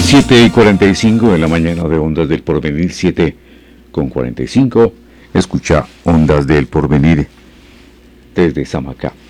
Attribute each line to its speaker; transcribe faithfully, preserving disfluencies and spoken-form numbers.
Speaker 1: siete y cuarenta y cinco de la mañana de Ondas del Porvenir, siete con cuarenta y cinco. Escucha Ondas del Porvenir desde Samacá.